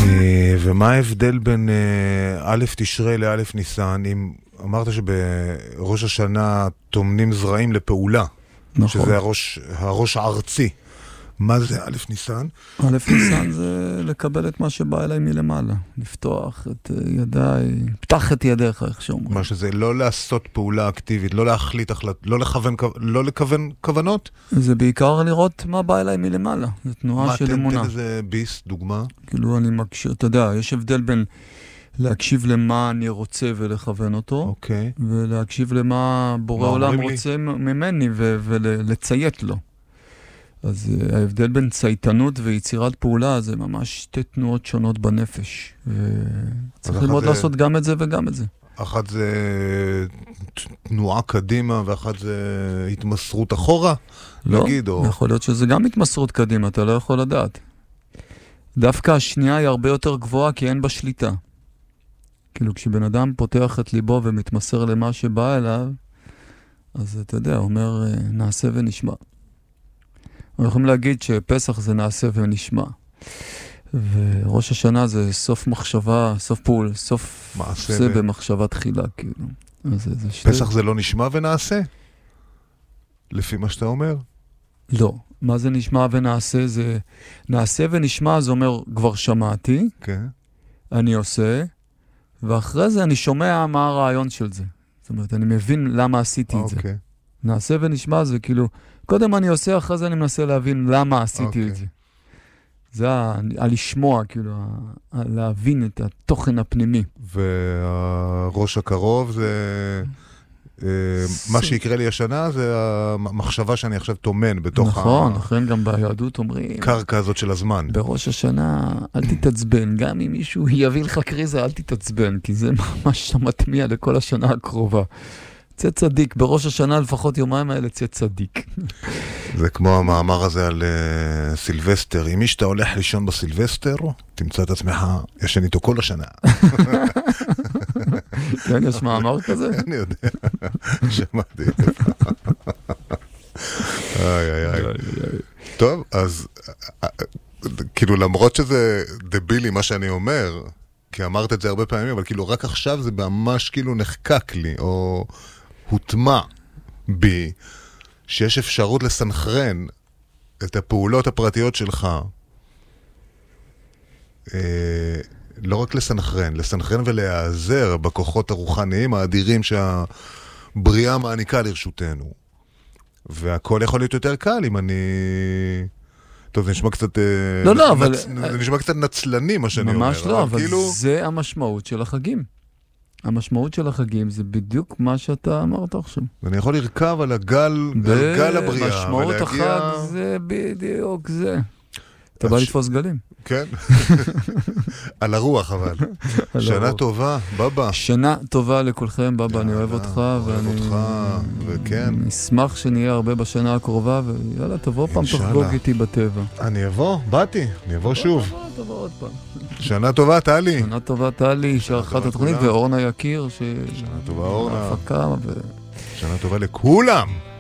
ומה ההבדל בין א' תשרי לא' ניסן? אם אמרת שבראש השנה תומנים זרעים לפעולה, נכון. שזה הראש הארצי. מה זה א' ניסן? א' ניסן זה לקבל את מה שבא אליי מלמעלה. לפתוח את ידיי, פתח את ידיך, איך שאומרים. מה שזה לא לעשות פעולה אקטיבית, לא להחליט, לא לכוון כוונות? זה בעיקר לראות מה בא אליי מלמעלה. זה תנועה של אמונה. תן איזה ביס, דוגמה? כאילו אני מקשיב, אתה יודע, יש הבדל בין להקשיב למה אני רוצה ולכוון אותו, אוקיי. ולהקשיב למה בורא עולם רוצה ממני ולציית לו. אז ההבדל בין צייתנות ויצירת פעולה זה ממש שתי תנועות שונות בנפש. וצריך ללמוד לעשות גם את זה וגם את זה. אחת זה תנועה קדימה ואחת זה התמסרות אחורה? לא, נגיד, או... יכול להיות שזה גם התמסרות קדימה, אתה לא יכול לדעת. דווקא השנייה היא הרבה יותר גבוהה כי אין בה שליטה. כאילו כשבן אדם פותח את ליבו ומתמסר למה שבא אליו, אז אתה יודע, אומר נעשה ונשמע. אנחנו יכולים להגיד שפסח זה נעשה ונשמע. וראש השנה זה סוף מחשבה, סוף פעול, סוף זה במחשבה תחילה, כאילו. פסח זה לא נשמע ונעשה? לפי מה שאתה אומר? לא. מה זה נשמע ונעשה? זה נעשה ונשמע, זה אומר כבר שמעתי, אני עושה, ואחרי זה אני שומע מה הרעיון של זה. זאת אומרת, אני מבין למה עשיתי את זה. נעשה ונשמע זה כאילו, קודם אני עושה, אחרי זה אני מנסה להבין למה עשיתי את זה. זה הלשמוע, כאילו, להבין את התוכן הפנימי. והראש הקרוב זה, מה שיקרה לי השנה, זה המחשבה שאני עכשיו תומן בתוך נכון, לכן גם ביהדות אומרים, קרקע הזאת של הזמן. בראש השנה, אל תתעצבן, גם אם מישהו יביא לך קריזה, אל תתעצבן, כי זה ממש מטמיע לכל השנה הקרובה. צא צדיק, בראש השנה לפחות יומיים האלה צא צדיק. זה כמו המאמר הזה על סילבסטר. אם שאתה הולך לישון בסילבסטר, תמצא את עצמך ישן איתו כל השנה. כן, יש מאמר כזה? אני יודע, שמעתי. טוב, אז כאילו למרות שזה דבילי מה שאני אומר, כי אמרת את זה הרבה פעמים, אבל כאילו רק עכשיו זה ממש כאילו נחקק לי, או הוטמע בי, שיש אפשרות לסנכרן את הפעולות הפרטיות שלך, לא רק לסנכרן ולהיעזר בכוחות הרוחניים האדירים שהבריאה מעניקה לרשותנו. והכל יכול להיות יותר קל אם אני... טוב, זה נשמע קצת... לא, אבל... זה נשמע קצת נצלני, מה שאני אומר. ממש לא, אבל זה המשמעות של החגים. המשמעות של החגים זה בדיוק מה שאתה אמרת עכשיו. ואני יכול לרכב על גל הבריאה. משמעות החג זה בדיוק זה. אתה בא לתפוס גלים. כן. על הרוח, אבל. שנה טובה, בבא. שנה טובה לכולכם, בבא, אני אוהב אותך. אוהב אותך, וכן. נשמח שנהיה הרבה בשנה הקרובה, ויאללה, תבוא פעם תחגוג איתי בטבע. אני אבוא, באתי, אני אבוא שוב. תבוא עוד פעם. שנה טובה, טלי. שנה טובה, טלי, שערכת התוכנית, ואורנה יקיר, שנה טובה, אורנה. ההפקה, שנה טובה לכולם.